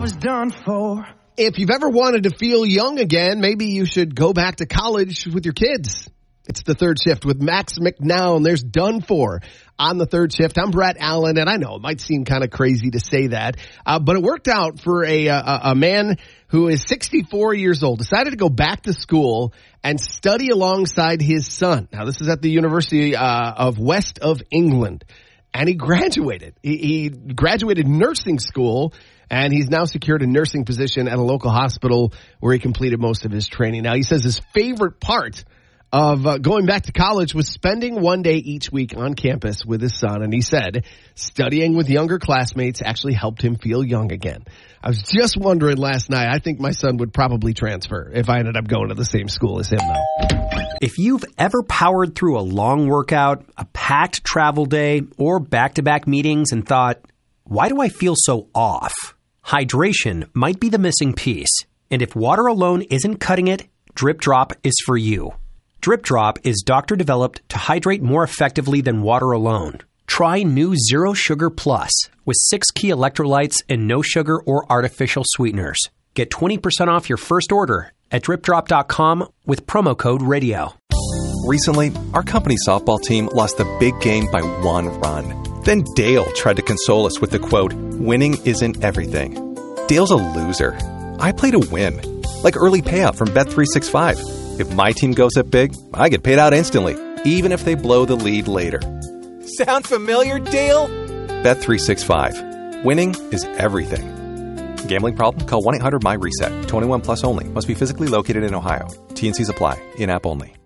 was done for. If you've ever wanted to feel young again, maybe you should go back to college with your kids. It's The Third Shift with Max McNown. There's Done For on The Third Shift. I'm Brett Allen, and I know it might seem kind of crazy to say that, but it worked out for a man who is 64 years old, decided to go back to school and study alongside his son. Now, this is at the University of West of England, and he graduated. He graduated nursing school, and he's now secured a nursing position at a local hospital where he completed most of his training. Now, he says his favorite part of going back to college was spending one day each week on campus with his son. And he said studying with younger classmates actually helped him feel young again. I was just wondering last night, I think my son would probably transfer if I ended up going to the same school as him, though. If you've ever powered through a long workout, a packed travel day, or back-to-back meetings and thought, why do I feel so off? Hydration might be the missing piece. And if water alone isn't cutting it, Drip Drop is for you. Drip Drop is doctor-developed to hydrate more effectively than water alone. Try new Zero Sugar Plus with 6 key electrolytes and no sugar or artificial sweeteners. Get 20% off your first order at dripdrop.com with promo code RADIO. Recently, our company softball team lost the big game by 1 run. Then Dale tried to console us with the quote, "Winning isn't everything." Dale's a loser. I play to win, like early payout from Bet365. If my team goes up big, I get paid out instantly, even if they blow the lead later. Sound familiar, Dale? Bet365. Winning is everything. Gambling problem? Call 1-800-MY-RESET. 21 plus only. Must be physically located in Ohio. T&Cs apply. In-app only.